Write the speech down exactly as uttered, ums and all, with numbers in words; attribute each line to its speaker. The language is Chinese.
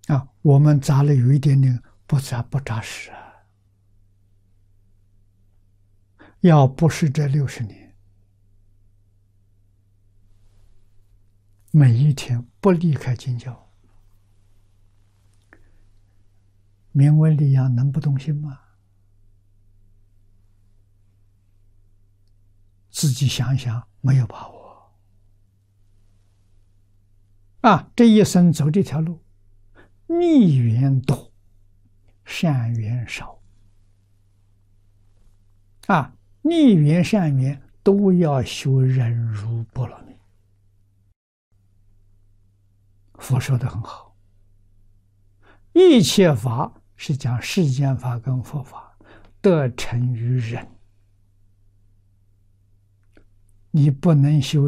Speaker 1: 啊，我们扎了有一点点不扎不扎实啊。要不是这六十年，每一天不离开经教，名闻利养能不动心吗？自己想想，没有把握啊！这一生走这条路，逆缘多，善缘少啊！逆缘善缘都要修忍辱波罗蜜。佛说的很好，一切法是讲世间法跟佛法得成于忍，你不能修